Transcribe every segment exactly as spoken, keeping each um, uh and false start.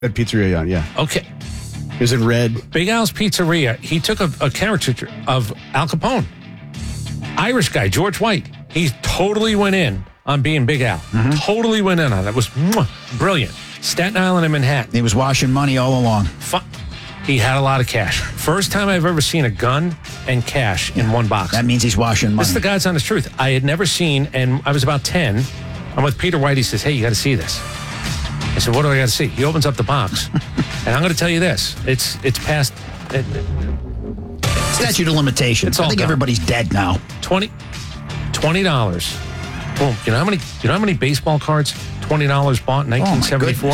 Red Pizzeria, yeah. Okay. It was in red. Big Al's Pizzeria. He took a, a caricature of Al Capone. Irish guy, George White. He totally went in on being Big Al. Mm-hmm. Totally went in on it. It was mwah, brilliant. Staten Island and Manhattan. He was washing money all along. Fu- he had a lot of cash. First time I've ever seen a gun and cash yeah. in one box. That means he's washing money. This is the God's honest truth. I had never seen, and I was about ten. I'm with Peter White. He says, hey, you got to see this. I said, what do I got to see? He opens up the box. And I'm going to tell you this. It's it's past... It, Statute of limitations. I think gone. Everybody's dead now. twenty dollars. Boom. You know how many you know how many baseball cards twenty dollars bought in nineteen seventy-four?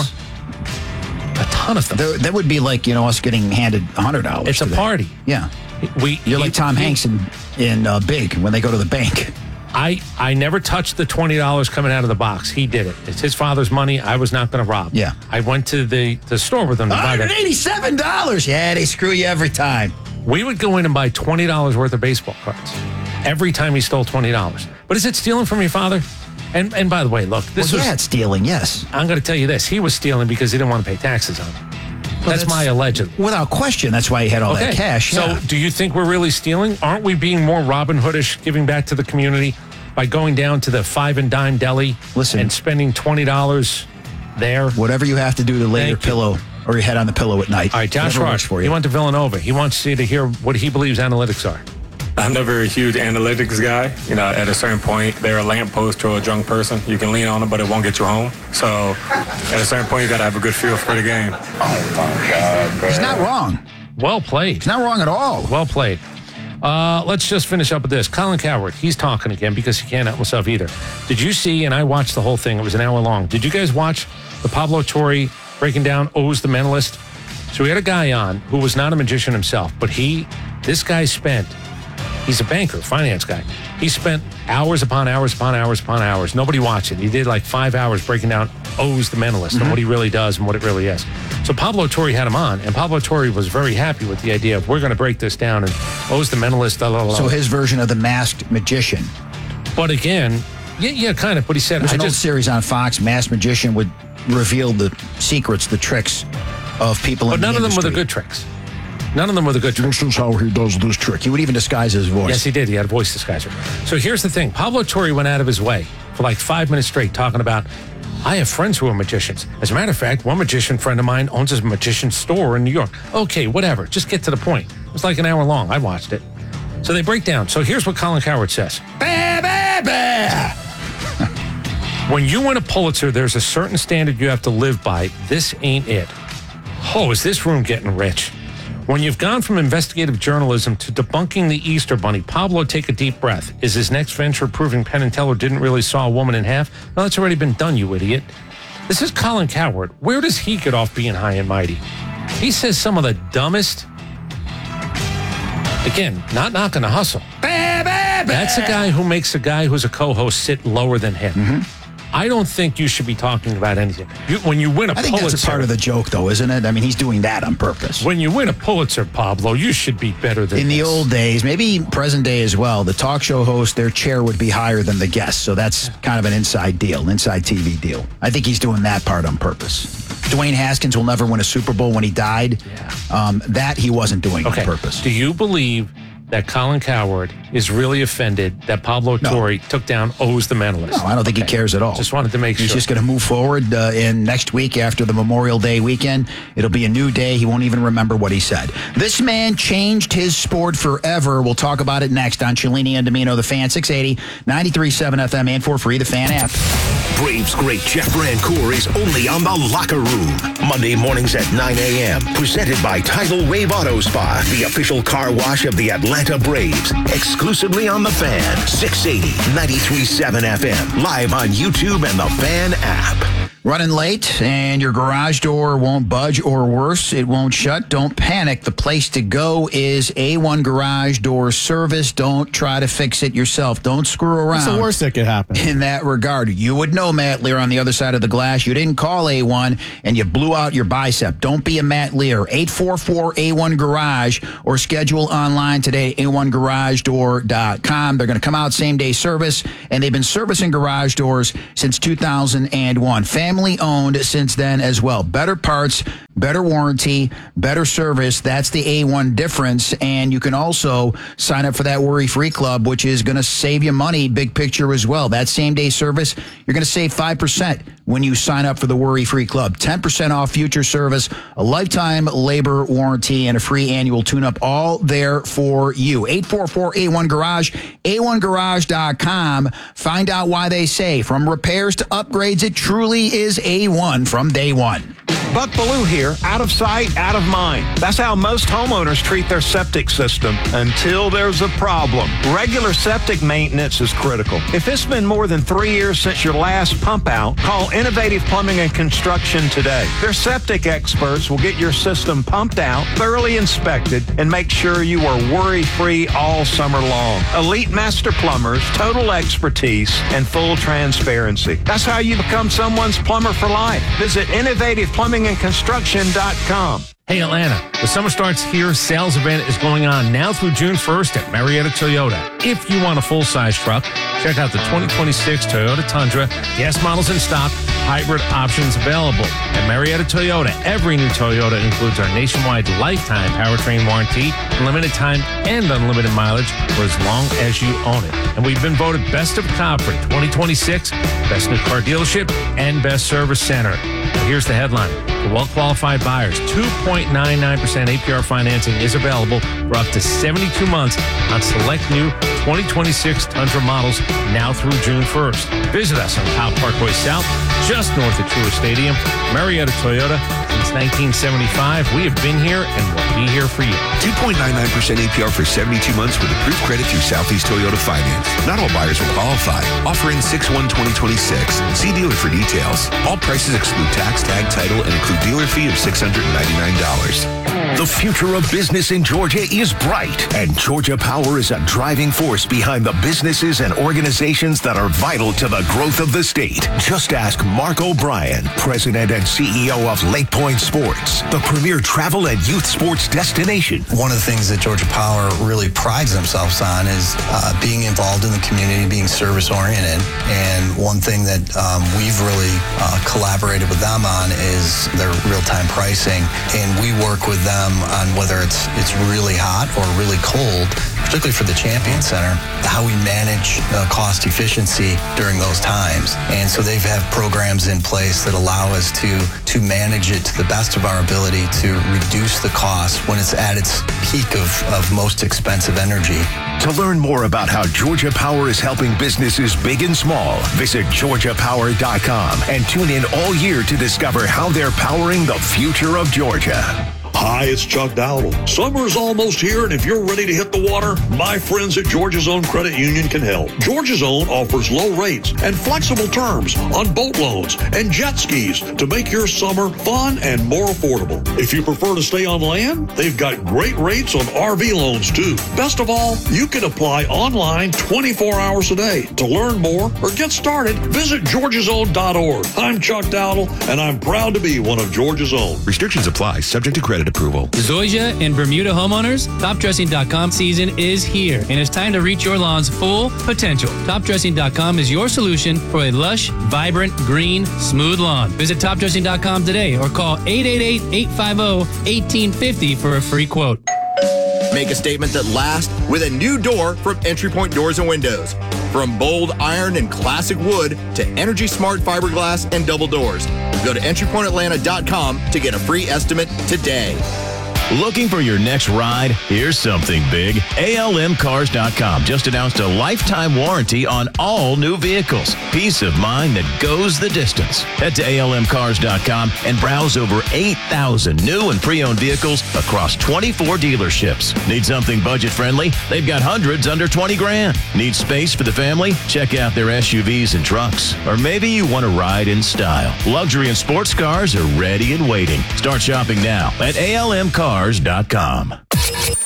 Oh, a ton of them. There, that would be like, you know, us getting handed one hundred dollars. It's a party. Yeah. We, You're he, like Tom he, Hanks in, in uh, Big when they go to the bank. I, I never touched the twenty dollars coming out of the box. He did it. It's his father's money. I was not going to rob. Yeah. I went to the, the store with him to buy that. one hundred eighty-seven dollars. Yeah, they screw you every time. We would go in and buy twenty dollars worth of baseball cards every time he stole twenty dollars. But is it stealing from your father? And and by the way, look, this well, was... yeah, it's stealing, yes. I'm going to tell you this. He was stealing because he didn't want to pay taxes on it. Well, that's, that's my alleged. Without question, that's why he had all okay. that cash. Yeah. So do you think we're really stealing? Aren't we being more Robin Hoodish, giving back to the community by going down to the five and dime deli Listen, and spending twenty dollars there? Whatever you have to do to lay Thank your you. pillow or your head on the pillow at night. All right, Josh Rock, for you. He went to Villanova. He wants you to hear what he believes analytics are. I'm never a huge analytics guy. You know, at a certain point, they're a lamppost to a drunk person. You can lean on them, but it won't get you home. So at a certain point, you got to have a good feel for the game. Oh, my God. Bro. He's not wrong. Well played. He's not wrong at all. Well played. Uh, let's just finish up with this. Colin Cowherd, he's talking again because he can't help himself either. Did you see, and I watched the whole thing, it was an hour long. Did you guys watch the Pablo Torre breaking down O's the Mentalist? So we had a guy on who was not a magician himself, but he, this guy spent, he's a banker, finance guy. He spent hours upon hours upon hours upon hours. Nobody watched it. He did like five hours breaking down O's the Mentalist mm-hmm. and what he really does and what it really is. So Pablo Torre had him on, and Pablo Torre was very happy with the idea of we're going to break this down and O's the Mentalist. Blah, blah, blah. So his version of the Masked Magician. But again, yeah, yeah, kind of. But he said, There's I an just, old series on Fox. Masked Magician would reveal the secrets, the tricks of people. But in none the of them industry. were the good tricks. None of them were the good tricks. This is how he does this trick. He would even disguise his voice. Yes, he did. He had a voice disguiser. So here's the thing. Pablo Torre went out of his way for like five minutes straight talking about, I have friends who are magicians. As a matter of fact, one magician friend of mine owns a magician store in New York. Okay, whatever. Just get to the point. It was like an hour long. I watched it. So they break down. So here's what Colin Cowherd says. Bah, bah, bah. When you win a Pulitzer, there's a certain standard you have to live by. This ain't it. Oh, is this room getting rich? When you've gone from investigative journalism to debunking the Easter Bunny, Pablo, take a deep breath. Is his next venture proving Penn and Teller didn't really saw a woman in half? No, that's already been done, you idiot. This is Colin Cowherd. Where does he get off being high and mighty? He says some of the dumbest... Again, not knocking the hustle. Bah, bah, bah. That's a guy who makes a guy who's a co-host sit lower than him. Mm-hmm. I don't think you should be talking about anything. You, when you win a I think Pulitzer... that's a part of the joke, though, isn't it? I mean, he's doing that on purpose. When you win a Pulitzer, Pablo, you should be better than In this. the old days, maybe present day as well, the talk show host, their chair would be higher than the guest. So that's kind of an inside deal, inside T V deal. I think he's doing that part on purpose. Dwayne Haskins will never win a Super Bowl when he died. Yeah. Um, that he wasn't doing okay. on purpose. Do you believe that Colin Cowherd is really offended that Pablo No. Torre took down O's the Mentalist? No, I don't think okay. he cares at all. Just wanted to make He's sure. just going to move forward. Uh, and next week, after the Memorial Day weekend, it'll be a new day. He won't even remember what he said. This man changed his sport forever. We'll talk about it next on Cellini and Domino, The Fan, six eighty, ninety-three point seven F M, and for free, The Fan app. Braves great Jeff Brancourt is only on The Locker Room. Monday mornings at nine a.m. Presented by Tidal Wave Auto Spa, the official car wash of the Atlanta Braves. Exclusively on The Fan, six eighty, ninety-three point seven F M. Live on YouTube and The Fan app. Running late and your garage door won't budge, or worse, it won't shut. Don't panic. The place to go is A one Garage Door Service. Don't try to fix it yourself. Don't screw around. What's the worst that could happen? In that regard, you would know, Matt Lear, on the other side of the glass. You didn't call A one and you blew out your bicep. Don't be a Matt Lear. eight four four A one Garage or schedule online today at A one garage door dot com. They're going to come out same day service, and they've been servicing garage doors since two thousand one. Family family owned since then as well. Better parts, better warranty, better service. That's the A one difference. And you can also sign up for that worry-free club, which is going to save you money, big picture as well. That same-day service, you're going to save five percent when you sign up for the worry-free club. ten percent off future service, a lifetime labor warranty, and a free annual tune-up, all there for you. eight four four A one Garage, A one garage dot com. Find out why they say from repairs to upgrades, it truly is A one from day one. Buck Bellew here. Out of sight, out of mind. That's how most homeowners treat their septic system until there's a problem. Regular septic maintenance is critical. If it's been more than three years since your last pump out, call Innovative Plumbing and Construction today. Their septic experts will get your system pumped out, thoroughly inspected, and make sure you are worry-free all summer long. Elite master plumbers, total expertise, and full transparency. That's how you become someone's plumber for life. Visit Innovative Plumbing and Construction dot com. Hey, Atlanta, the Summer Starts Here sales event is going on now through June first at Marietta Toyota. If you want a full-size truck, check out the twenty twenty-six Toyota Tundra, gas models in stock, hybrid options available. At Marietta Toyota, every new Toyota includes our nationwide lifetime powertrain warranty, limited time and unlimited mileage for as long as you own it. And we've been voted Best of Cobb for twenty twenty-six, Best New Car Dealership, and Best Service Center. Now here's the headline. For well-qualified buyers, two point nine nine percent A P R financing is available for up to seventy-two months on select new twenty twenty-six Tundra models now through June first. Visit us on Cobb Parkway South, just north of Truist Stadium. Marietta Toyota, since nineteen seventy-five. We have been here and will be here for you. two point nine nine percent A P R for seventy-two months with approved credit through Southeast Toyota Finance. Not all buyers will qualify. Offer in six one twenty twenty-six. See dealer for details. All prices exclude tax, tag, title, and include dealer fee of six hundred ninety-nine dollars. The future of business in Georgia is bright, and Georgia Power is a driving force behind the businesses and organizations that are vital to the growth of the state. Just ask Mark O'Brien, President and C E O of Lake Point Sports, the premier travel and youth sports destination. One of the things that Georgia Power really prides themselves on is uh, being involved in the community, being service-oriented. And one thing that um, we've really uh, collaborated with them on is their real-time pricing. And we work with them on whether it's it's really hot or really cold, particularly for the Champion Center, how we manage uh, cost efficiency during those times. And so they have programs in place that allow us to to manage it to the best of our ability to reduce the cost when it's at its peak of, of most expensive energy. To learn more about how Georgia Power is helping businesses big and small, visit Georgia Power dot com and tune in all year to discover how they're powering the future of Georgia. Hi, it's Chuck Dowdle. Summer's almost here, and if you're ready to hit the water, my friends at Georgia's Own Credit Union can help. Georgia's Own offers low rates and flexible terms on boat loans and jet skis to make your summer fun and more affordable. If you prefer to stay on land, they've got great rates on R V loans, too. Best of all, you can apply online twenty-four hours a day. To learn more or get started, visit georgias own dot org. I'm Chuck Dowdle, and I'm proud to be one of Georgia's Own. Restrictions apply, subject to credit approval. Zoysia and Bermuda homeowners, top dressing dot com season is here, and it's time to reach your lawn's full potential. top dressing dot com is your solution for a lush, vibrant, green, smooth lawn. Visit top dressing dot com today or call eight eight eight, eight five zero, one eight five zero for a free quote. Make a statement that lasts with a new door from Entry Point Doors and Windows. From bold iron and classic wood to energy smart fiberglass and double doors. Go to entry point atlanta dot com to get a free estimate today. Looking for your next ride? Here's something big. A L M cars dot com just announced a lifetime warranty on all new vehicles. Peace of mind that goes the distance. Head to A L M cars dot com and browse over eight thousand new and pre-owned vehicles across twenty-four dealerships. Need something budget-friendly? They've got hundreds under twenty grand. Need space for the family? Check out their S U Vs and trucks. Or maybe you want to ride in style. Luxury and sports cars are ready and waiting. Start shopping now at A L M cars dot com.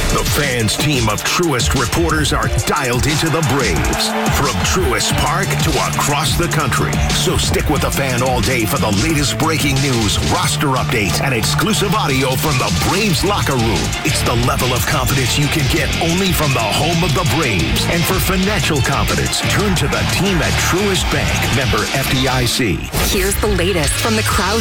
The Fans team of Truist reporters are dialed into the Braves from Truist Park to across the country. So stick with the Fan all day for the latest breaking news, roster updates, and exclusive audio from the Braves locker room. It's the level of confidence you can get only from the home of the Braves. And for financial confidence, turn to the team at Truist Bank, member F D I C. Here's the latest from the Krause